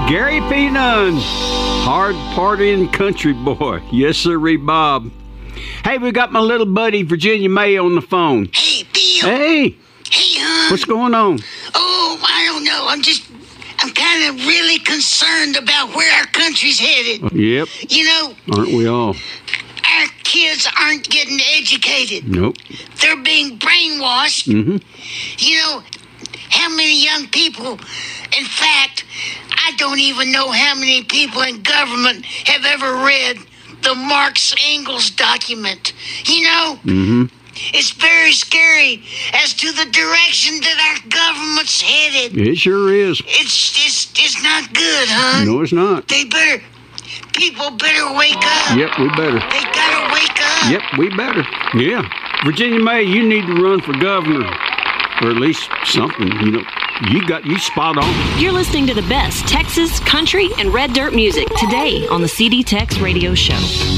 Gary P. Nunn, hard partying country boy. Yes, sirree, Bob. Hey, we got my little buddy Virginia May on the phone. Hey, Bill. Hey. Hey, hon. What's going on? Oh, I don't know. I'm kind of really concerned about where our country's headed. Yep. You know, Aren't we all? our kids aren't getting educated. Nope. They're being brainwashed. Mm-hmm. You know, how many young people, in fact, I don't even know how many people in government have ever read the Marx Engels document. You know? Mm-hmm. It's very scary as to the direction that our government's headed. It sure is. It's not good, huh? No, it's not. People better wake up. Yep, we better. They gotta wake up. Yep, we better. Yeah. Virginia May, you need to run for governor. Or at least something, you know. You spot on. You're listening to the best Texas, country, and red dirt music today on the CD Tex Radio Show.